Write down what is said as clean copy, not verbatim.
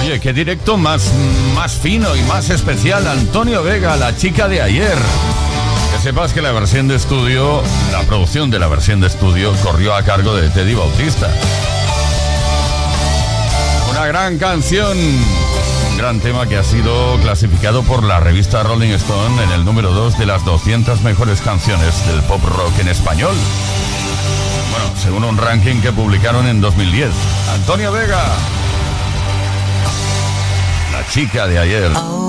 Oye, qué directo más fino y más especial. Antonio Vega, La chica de ayer. Que sepas que la versión de estudio, la producción de la versión de estudio corrió a cargo de Teddy Bautista. Una gran canción, un gran tema que ha sido clasificado por la revista Rolling Stone en el número 2 de las 200 mejores canciones del pop rock en español. Bueno, según un ranking que publicaron en 2010. Antonio Vega, La chica de ayer.